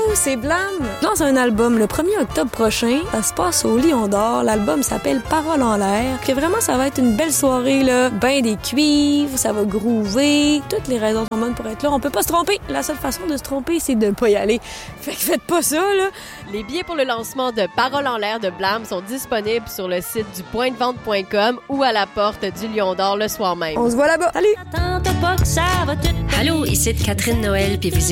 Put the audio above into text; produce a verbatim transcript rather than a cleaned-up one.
c'est Blam! Lance un album le premier octobre prochain. Ça se passe au Lion d'Or. L'album s'appelle Parole en l'air. Que vraiment, ça va être une belle soirée, là. Ben des cuivres, ça va groover. Toutes les raisons sont bonnes pour être là. On peut pas se tromper. La seule façon de se tromper, c'est de pas y aller. Fait que faites pas ça, là. Les billets pour le lancement de Parole en l'air de Blam sont disponibles sur le site du point de vente point com ou à la porte du Lion d'Or le soir même. On se voit là-bas. Salut! Allô, ici Catherine Noël, puis vous